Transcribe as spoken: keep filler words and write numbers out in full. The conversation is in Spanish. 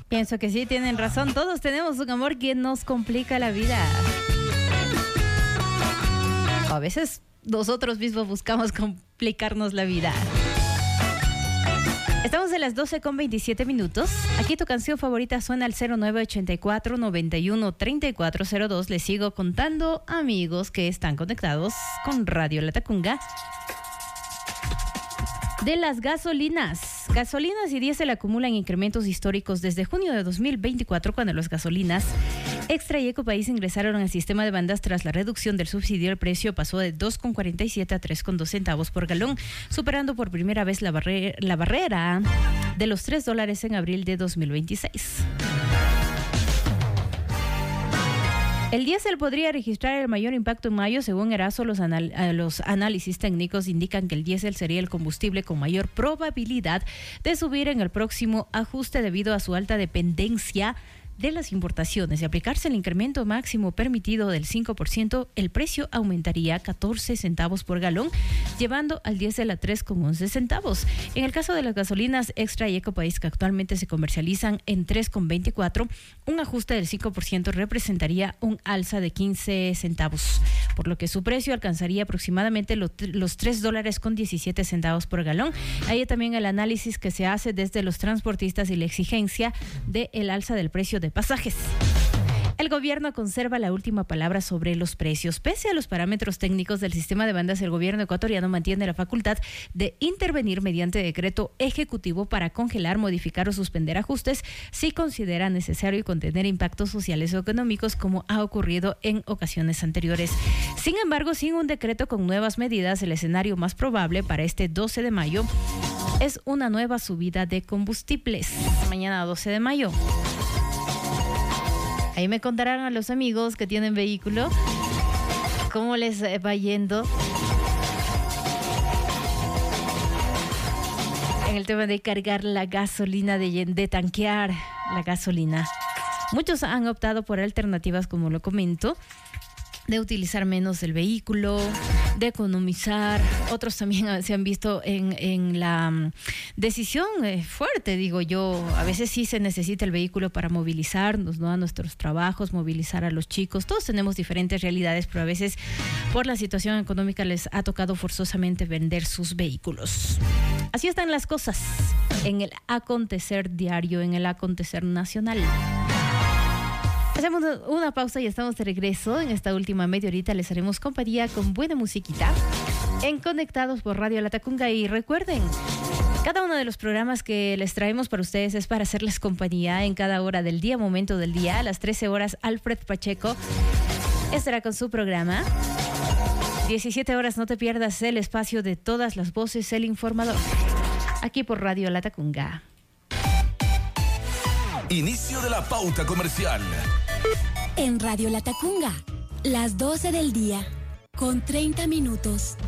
Pienso que sí, tienen razón. Todos tenemos un amor que nos complica la vida. O a veces nosotros mismos buscamos complicarnos la vida. Estamos en las doce con veintisiete minutos. Aquí tu canción favorita suena al cero nueve ochenta y cuatro, noventa y uno, treinta y cuatro cero dos. Les sigo contando, amigos, que están conectados con Radio Latacunga. De las gasolinas. Gasolinas y diésel acumulan incrementos históricos desde junio de dos mil veinticuatro, cuando las gasolinas Extra y Ecopaís ingresaron al sistema de bandas tras la reducción del subsidio. El precio pasó de dos con cuarenta y siete a tres con dos centavos por galón, superando por primera vez la, barre- la barrera de los tres dólares en abril de dos mil veintiséis. El diésel podría registrar el mayor impacto en mayo. Según Eraso, los, anal- los análisis técnicos indican que el diésel sería el combustible con mayor probabilidad de subir en el próximo ajuste debido a su alta dependencia de las importaciones. De aplicarse el incremento máximo permitido del cinco por ciento, el precio aumentaría catorce centavos por galón, llevando al diésel a tres con once centavos. En el caso de las gasolinas Extra y Ecopaís, que actualmente se comercializan en tres con veinticuatro, un ajuste del cinco por ciento representaría un alza de quince centavos, por lo que su precio alcanzaría aproximadamente los, los tres dólares con diecisiete centavos por galón. Hay también el análisis que se hace desde los transportistas y la exigencia del alza del precio de pasajes. El gobierno conserva la última palabra sobre los precios. Pese a los parámetros técnicos del sistema de bandas, el gobierno ecuatoriano mantiene la facultad de intervenir mediante decreto ejecutivo para congelar, modificar o suspender ajustes si considera necesario y contener impactos sociales o económicos, como ha ocurrido en ocasiones anteriores. Sin embargo, sin un decreto con nuevas medidas, el escenario más probable para este doce de mayo es una nueva subida de combustibles. Mañana doce de mayo. Ahí me contarán a los amigos que tienen vehículo cómo les va yendo en el tema de cargar la gasolina, de, de tanquear la gasolina. Muchos han optado por alternativas, como lo comento, de utilizar menos el vehículo, de economizar. Otros también se han visto en, en la um, decisión eh, fuerte, digo yo. A veces sí se necesita el vehículo para movilizarnos, ¿no?, a nuestros trabajos, movilizar a los chicos. Todos tenemos diferentes realidades, pero a veces por la situación económica les ha tocado forzosamente vender sus vehículos. Así están las cosas en el acontecer diario, en el acontecer nacional. Hacemos una pausa y estamos de regreso. En esta última media horita les haremos compañía con buena musiquita en Conectados por Radio Latacunga. Y recuerden, cada uno de los programas que les traemos para ustedes es para hacerles compañía en cada hora del día, momento del día. A las trece horas, Alfred Pacheco estará con su programa. diecisiete horas, no te pierdas el espacio de todas las voces, El Informador, aquí por Radio Latacunga. Inicio de la pauta comercial. En Radio Latacunga, las doce del día, con treinta minutos.